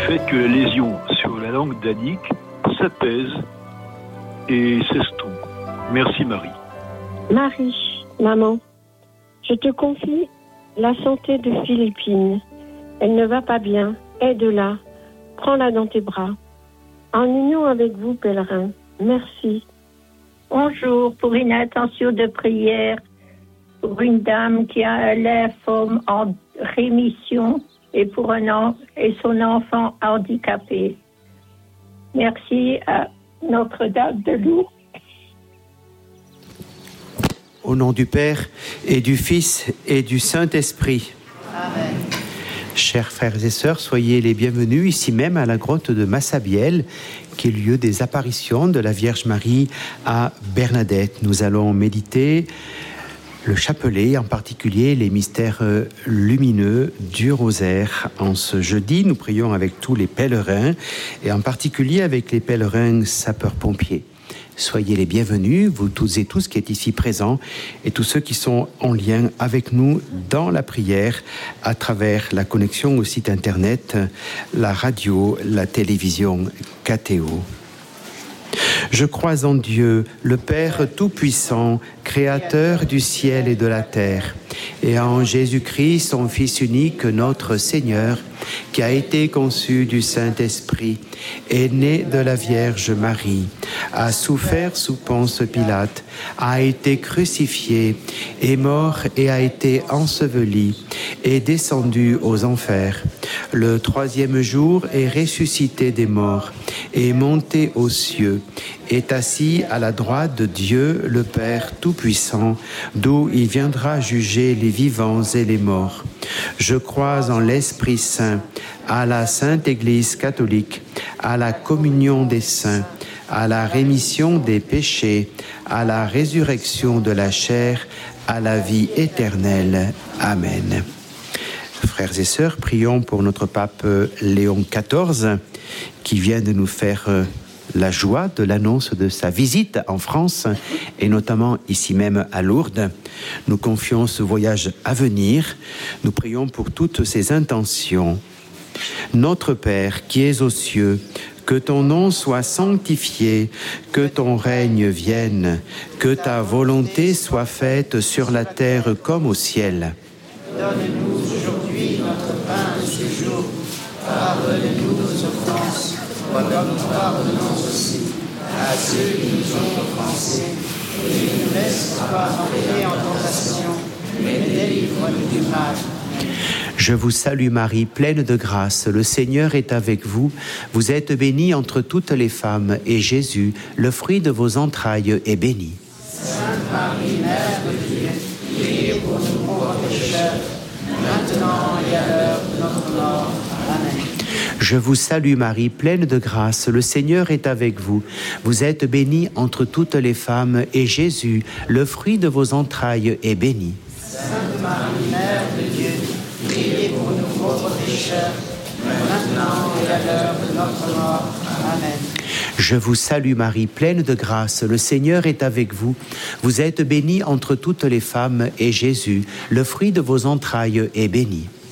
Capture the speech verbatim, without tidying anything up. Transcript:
fait que la lésion sur la langue d'Annick s'apaise et s'estompe. Merci Marie. Marie, maman, je te confie la santé de Philippine. Elle ne va pas bien, aide-la, prends-la dans tes bras. En union avec vous, pèlerins, merci. Bonjour, pour une intention de prière pour une dame qui a un lymphome en rémission et pour un an, et son enfant handicapé. Merci à Notre-Dame de Lourdes. Au nom du Père et du Fils et du Saint-Esprit. Amen. Chers frères et sœurs, soyez les bienvenus ici même à la grotte de Massabielle, qui est le lieu des apparitions de la Vierge Marie à Bernadette. Nous allons méditer le chapelet, en particulier les mystères lumineux du rosaire. En ce jeudi, nous prions avec tous les pèlerins, et en particulier avec les pèlerins sapeurs-pompiers. Soyez les bienvenus, vous toutes et tous qui êtes ici présents, et tous ceux qui sont en lien avec nous dans la prière, à travers la connexion au site internet, la radio, la télévision K T O. Je crois en Dieu, le Père Tout-Puissant, Créateur du ciel et de la terre, et en Jésus-Christ, son Fils unique, notre Seigneur, qui a été conçu du Saint-Esprit, est né de la Vierge Marie, a souffert sous Ponce Pilate, a été crucifié, est mort et a été enseveli, est descendu aux enfers. Le troisième jour est ressuscité des morts, est monté aux cieux, est assis à la droite de Dieu, le Père Tout-Puissant, d'où il viendra juger les vivants et les morts. Je crois en l'Esprit Saint, à la Sainte Église catholique, à la communion des saints, à la rémission des péchés, à la résurrection de la chair, à la vie éternelle. Amen. Frères et sœurs, prions pour notre pape Léon quatorze, qui vient de nous faire la joie de l'annonce de sa visite en France, et notamment ici même à Lourdes. Nous confions ce voyage à venir. Nous prions pour toutes ses intentions. Notre Père qui es aux cieux, que ton nom soit sanctifié, que ton règne vienne, que ta volonté soit faite sur la terre comme au ciel. Donne-nous aujourd'hui notre pain de ce jour. Pardonne-nous nos offenses, comme nous pardonnons aussi à ceux qui nous ont offensés. Et ne nous laisse pas entrer en tentation, mais délivre-nous du mal. Je vous salue Marie, pleine de grâce, le Seigneur est avec vous. Vous êtes bénie entre toutes les femmes, et Jésus, le fruit de vos entrailles, est béni. Sainte Marie, Mère de Dieu, priez pour nous pauvres pécheurs, maintenant et à l'heure de notre mort. Amen. Je vous salue Marie, pleine de grâce, le Seigneur est avec vous. Vous êtes bénie entre toutes les femmes, et Jésus, le fruit de vos entrailles, est béni. Sainte Marie, Mère de Dieu, priez pour nous pauvres pécheurs, maintenant et à l'heure de notre mort. Amen. Je vous salue Marie, pleine de grâce, le Seigneur est avec vous. Vous êtes bénie entre toutes les femmes, et Jésus, le fruit de vos entrailles, est béni.